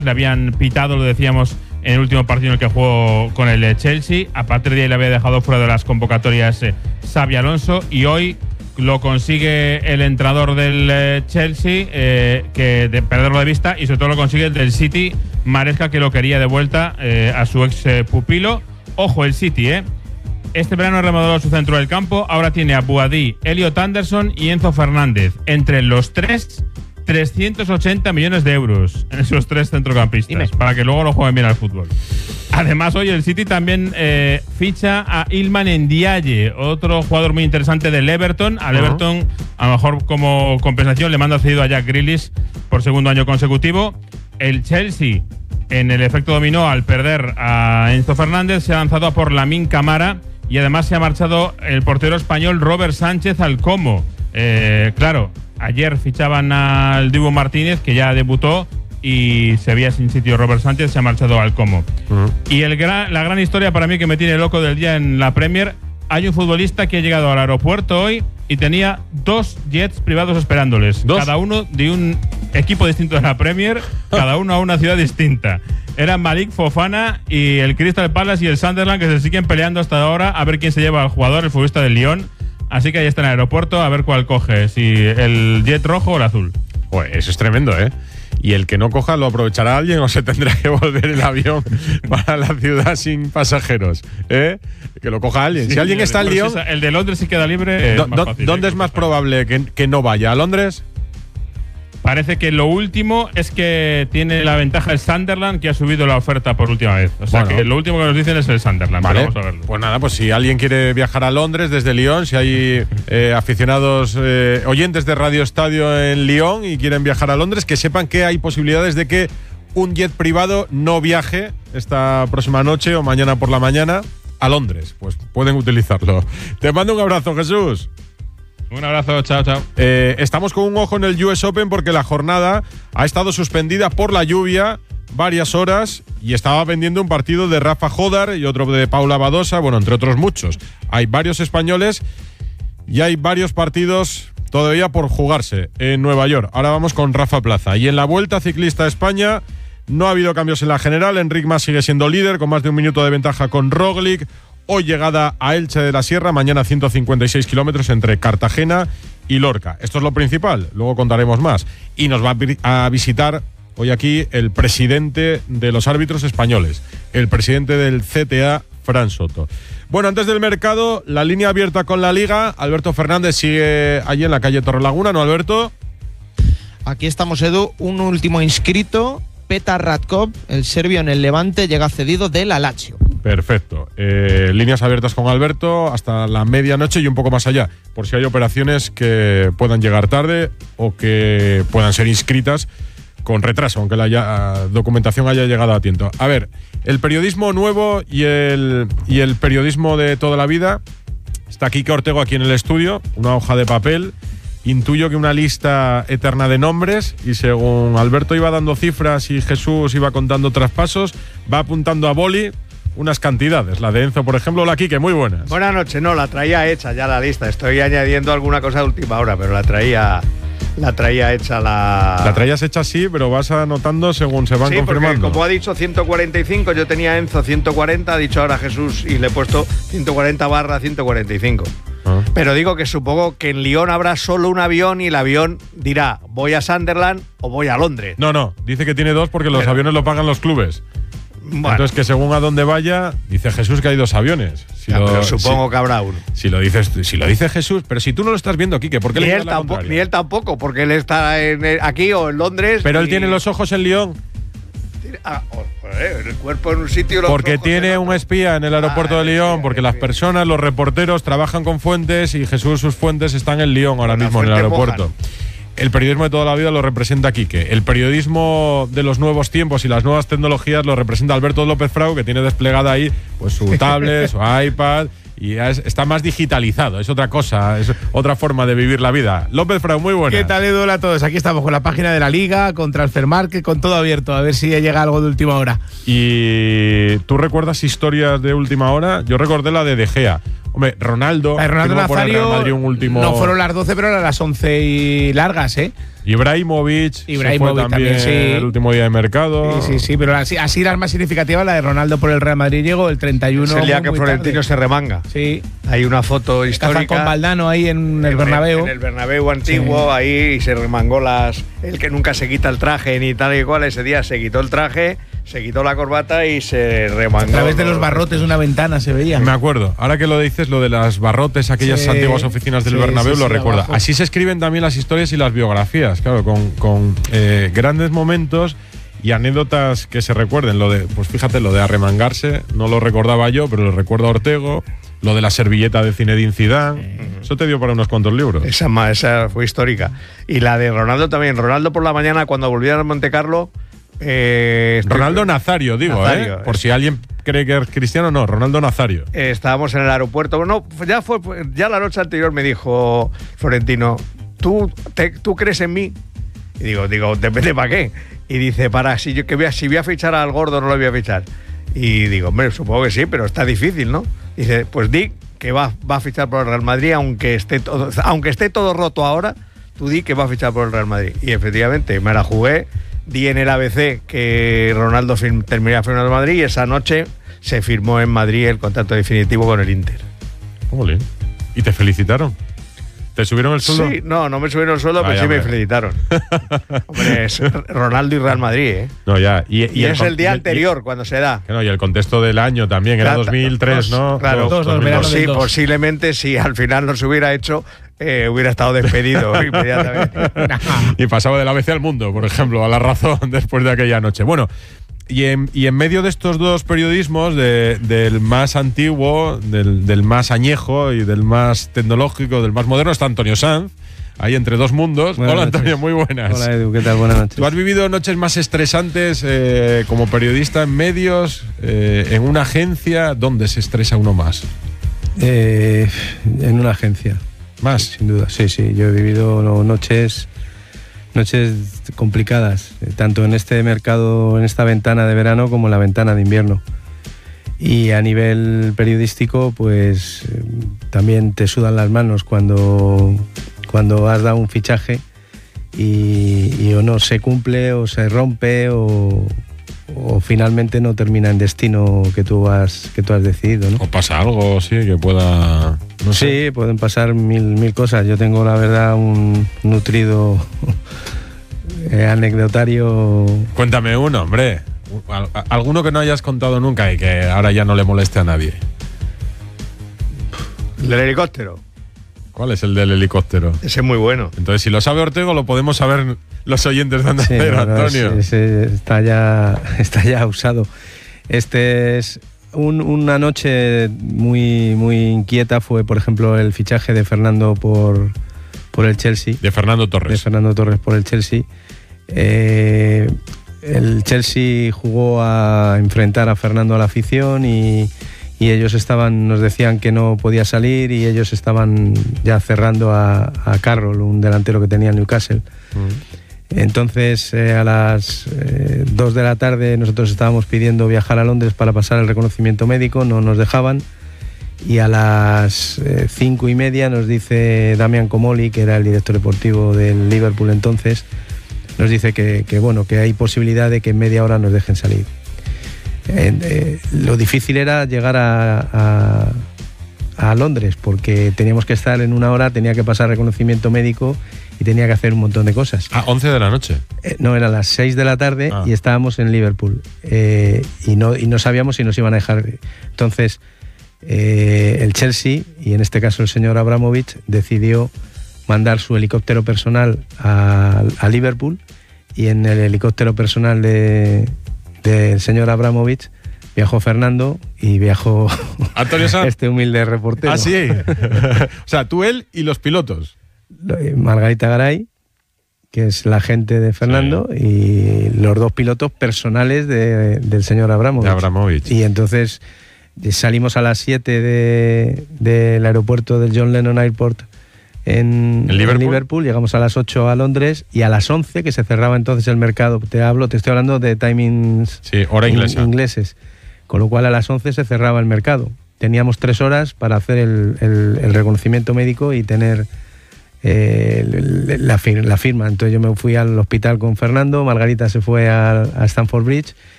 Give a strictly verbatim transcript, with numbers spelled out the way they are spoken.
le habían pitado, lo decíamos, en el último partido en el que jugó con el Chelsea. A partir de ahí le había dejado fuera de las convocatorias eh, Xabi Alonso, y hoy lo consigue el entrenador del eh, Chelsea, eh, que de perderlo de vista, y sobre todo lo consigue el del City, Maresca, que lo quería de vuelta eh, a su ex eh, pupilo. Ojo, el City, ¿eh? Este verano remodeló su centro del campo, ahora tiene a Boadí, Elliot Anderson y Enzo Fernández. Entre los tres, trescientos ochenta millones de euros en esos tres centrocampistas. Dime. Para que luego lo jueguen bien al fútbol. Además, hoy el City también eh, ficha a Iliman Ndiaye, otro jugador muy interesante del Everton. Al uh-huh. Everton, a lo mejor como compensación, le manda cedido a Jack Grealish por segundo año consecutivo. El Chelsea, en el efecto dominó, al perder a Enzo Fernández, se ha lanzado a por Lamine Camara, y además se ha marchado el portero español Robert Sánchez al Como. Eh, claro, ayer fichaban al Dibu Martínez, que ya debutó, y se veía sin sitio Robert Sánchez, se ha marchado al Como. Uh-huh. Y el gran, la gran historia para mí que me tiene loco del día en la Premier: hay un futbolista que ha llegado al aeropuerto hoy y tenía dos jets privados esperándoles. ¿Dos? Cada uno de un equipo distinto de la Premier, cada uno a una ciudad distinta. Eran Malik Fofana y el Crystal Palace y el Sunderland, que se siguen peleando hasta ahora a ver quién se lleva al jugador, el futbolista del Lyon. Así que ahí está en el aeropuerto, a ver cuál coge, si el jet rojo o el azul. Pues eso es tremendo, ¿eh? Y el que no coja, ¿lo aprovechará alguien o se tendrá que volver el avión para la ciudad sin pasajeros? ¿Eh? Que lo coja alguien. Sí, si alguien está en Lyon… El de Londres sí queda libre. Do, do, fácil, ¿Dónde es más probable que, que no vaya? ¿A Londres? Parece que lo último es que tiene la ventaja el Sunderland, que ha subido la oferta por última vez. O sea, bueno, que lo último que nos dicen es el Sunderland. Vale. Vamos a verlo. Pues nada, pues si alguien quiere viajar a Londres desde Lyon, si hay eh, aficionados, eh, oyentes de Radio Estadio en Lyon y quieren viajar a Londres, que sepan que hay posibilidades de que un jet privado no viaje esta próxima noche o mañana por la mañana a Londres. Pues pueden utilizarlo. Te mando un abrazo, Jesús. Un abrazo, chao, chao. Eh, estamos con un ojo en el U S Open porque la jornada ha estado suspendida por la lluvia varias horas y estaba pendiente un partido de Rafa Jodar y otro de Paula Badosa, bueno, entre otros muchos. Hay varios españoles y hay varios partidos todavía por jugarse en Nueva York. Ahora vamos con Rafa Plaza. Y en la Vuelta Ciclista a España no ha habido cambios en la general. Enric Mas sigue siendo líder con más de un minuto de ventaja con Roglic. Hoy llegada a Elche de la Sierra, mañana ciento cincuenta y seis kilómetros entre Cartagena y Lorca. Esto es lo principal, luego contaremos más. Y nos va a visitar hoy aquí el presidente de los árbitros españoles, el presidente del C T A, Fran Soto. Bueno, antes del mercado, la línea abierta con la Liga. Alberto Fernández sigue allí en la calle Torrelaguna, ¿no, Alberto? Aquí estamos, Edu. Un último inscrito, Petar Radkov, el serbio en el Levante, llega cedido del Lazio. Perfecto. Eh, líneas abiertas con Alberto hasta la medianoche y un poco más allá, por si hay operaciones que puedan llegar tarde o que puedan ser inscritas con retraso, aunque la ya, documentación haya llegado a tiempo. A ver, el periodismo nuevo y el, y el periodismo de toda la vida. Está Quique Ortego aquí en el estudio, una hoja de papel. Intuyo que una lista eterna de nombres, y según Alberto iba dando cifras y Jesús iba contando traspasos, va apuntando a boli unas cantidades. La de Enzo, por ejemplo. Hola, Quique, muy buenas. Buenas noches. No, la traía hecha ya la lista. Estoy añadiendo alguna cosa de última hora, pero la traía la traía hecha la… La traías hecha sí, pero vas anotando según se van sí, confirmando. Porque, como ha dicho ciento cuarenta y cinco, yo tenía Enzo ciento cuarenta, ha dicho ahora Jesús y le he puesto ciento cuarenta barra ciento cuarenta y cinco. Ah. Pero digo que supongo que en Lyon habrá solo un avión y el avión dirá voy a Sunderland o voy a Londres. No, no, dice que tiene dos porque los pero, aviones lo pagan los clubes. Bueno. Entonces, que según a dónde vaya, dice Jesús que hay dos aviones. Si ya, lo, pero supongo si, que habrá uno. Si lo dices, si lo dice Jesús, pero si tú no lo estás viendo, Quique, ¿por qué ni le él la tampoco, Ni él tampoco, porque él está en el, aquí o en Londres. Pero y… él tiene los ojos en Lyon. Ah, joder, el cuerpo en un sitio y los porque ojos tiene un espía en el aeropuerto ah, de Lyon, espía, porque las personas, los reporteros trabajan con fuentes y Jesús, sus fuentes están en Lyon ahora Una mismo en el aeropuerto. Mojan. El periodismo de toda la vida lo representa Quique. El periodismo de los nuevos tiempos y las nuevas tecnologías lo representa Alberto López Frau, que tiene desplegada ahí pues su tablet, su iPad, y es, está más digitalizado. Es otra cosa, es otra forma de vivir la vida. López Frau, muy buena. ¿Qué tal, Edu? Hola a todos. Aquí estamos con la página de la Liga, con Transfermarkt, con todo abierto. A ver si llega algo de última hora. ¿Y tú recuerdas historias de última hora? Yo recordé la de De Gea. Hombre, Ronaldo, La de Ronaldo firmó por el Nazario Real Madrid un último. no fueron las doce, pero eran las once y largas, ¿eh? Ibrahimovic, se Ibrahimovic fue también, también, sí. el último día de mercado. Sí, sí, sí, pero así, así las más significativas, la de Ronaldo por el Real Madrid llegó el treinta y uno. Es el día que muy Florentino tarde. se remanga. Sí. Hay una foto Cazan histórica. con Valdano ahí en el Bernabéu. En el Bernabéu antiguo, Sí. ahí se remangó las. El que nunca se quita el traje ni tal y cual, ese día se quitó el traje, se quitó la corbata y se remangó. A través de los barrotes de una ventana se veía. Me acuerdo. Ahora que lo dices, lo de las barrotes, aquellas Sí. antiguas oficinas del Sí, Bernabéu, sí, lo sí, recuerda. abajo. Así se escriben también las historias y las biografías, claro, con, con eh, grandes momentos y anécdotas que se recuerden. Lo de, pues fíjate, lo de arremangarse, no lo recordaba yo, pero lo recuerdo a Ortego. Lo de la servilleta de Zinedine Zidane. Eso te dio para unos cuantos libros. Esa, ma- esa fue histórica. Y la de Ronaldo también. Ronaldo por la mañana, cuando volvieron a Monte Carlo. Eh, estoy- Ronaldo Nazario, digo, Nazario, ¿eh? Por es- si alguien cree que es cristiano, no, Ronaldo Nazario. eh, estábamos en el aeropuerto. Bueno, ya fue ya la noche anterior me dijo Florentino, ¿tú, te- ¿tú crees en mí? Y digo, digo, depende para qué. Y dice, para si yo que voy a, si voy a fichar al gordo, no lo voy a fichar. Y digo, hombre, supongo que sí, pero está difícil, ¿no? Dice, pues di que va, va a fichar por el Real Madrid, aunque esté todo, aunque esté todo roto ahora, tú di que va a fichar por el Real Madrid. Y efectivamente, me la jugué, di en el A B C que Ronaldo firm, terminaría firmando el Madrid y esa noche se firmó en Madrid el contrato definitivo con el Inter. Jolín. ¿Y te felicitaron? ¿Te subieron el sueldo? Sí, no, no me subieron el sueldo, Vaya, pero sí me hombre. felicitaron. Hombre, es Ronaldo y Real Madrid, ¿eh? No, ya. Y, Y, es con- el día y- anterior cuando se da. Que no, y el contexto del año también, era Claro, dos mil tres, dos, ¿no? claro. Dos, dos, dos mil verano dos. del Sí, dos. posiblemente si al final no se hubiera hecho, eh, hubiera estado despedido inmediatamente. Y pasaba del A B C al Mundo, por ejemplo, a La Razón después de aquella noche. Bueno, y en, y en medio de estos dos periodismos, de- del más antiguo, del, del más añejo y del más tecnológico, del más moderno, está Antonio Sanz, ahí entre dos mundos. Buenas Hola, noches. Antonio, muy buenas. Hola Edu, ¿qué tal? Buenas noches. ¿Tú has vivido noches más estresantes eh, como periodista en medios, eh, en una agencia? ¿Dónde se estresa uno más? Eh, en una agencia, ¿Más? sin duda. Sí, sí, yo he vivido no, noches, noches complicadas, eh, tanto en este mercado, en esta ventana de verano como en la ventana de invierno. Y a nivel periodístico, pues eh, también te sudan las manos cuando, cuando has dado un fichaje y, y o no se cumple o se rompe o, o finalmente no termina en destino que tú has, que tú has decidido, ¿no? ¿O pasa algo, sí, que pueda...? No sé. Sí, pueden pasar mil, mil cosas. Yo tengo, la verdad, un nutrido eh, anecdotario. Cuéntame uno, hombre. Al- a- Alguno que no hayas contado nunca y que ahora ya no le moleste a nadie. El del helicóptero, ¿Cuál es el del helicóptero? ese es muy bueno. Entonces, si lo sabe Ortego, lo podemos saber los oyentes de Onda Sí, Cero, la verdad, Antonio. ese- ese está, ya, está ya usado. Este es un- una noche muy, muy inquieta. Fue, por ejemplo, el fichaje de Fernando por, por el Chelsea. De Fernando de Torres. Fernando Torres por el Chelsea. Eh, el Chelsea jugó a enfrentar a Fernando a la afición y, y ellos estaban, nos decían que no podía salir y ellos estaban ya cerrando a, a Carroll, un delantero que tenía el Newcastle. Entonces eh, a las eh, dos de la tarde nosotros estábamos pidiendo viajar a Londres para pasar el reconocimiento médico, no nos dejaban. Y a las eh, cinco y media nos dice Damian Comolli, que era el director deportivo del Liverpool entonces, nos dice que, que, bueno, que hay posibilidad de que en media hora nos dejen salir. Eh, eh, lo difícil era llegar a, a, a Londres, porque teníamos que estar en una hora, tenía que pasar reconocimiento médico y tenía que hacer un montón de cosas. Ah, once de la noche. Eh, no, era las seis de la tarde Ah. y estábamos en Liverpool. Eh, y, no, y no sabíamos si nos iban a dejar. Entonces, eh, el Chelsea, y en este caso el señor Abramovich, decidió mandar su helicóptero personal a, a Liverpool, y en el helicóptero personal de, del señor Abramovich viajó Fernando y viajó Antonio Sanz. este humilde reportero. Ah, sí. O sea, tú, él y los pilotos. Margarita Garay, que es la agente de Fernando, y los dos pilotos personales de- del señor Abramovich. De Abramovich. Y entonces eh, salimos a las siete de, del aeropuerto del John Lennon Airport en, ¿En Liverpool? en Liverpool, llegamos a las ocho a Londres y a las once, que se cerraba entonces el mercado, te hablo, te estoy hablando de timings Sí, hora in- inglesa. ingleses, con lo cual a las once se cerraba el mercado. teníamos tres horas para hacer el, el, el reconocimiento médico y tener eh, la, fir la firma. Entonces yo me fui al hospital con Fernando, Margarita se fue a, a Stamford Bridge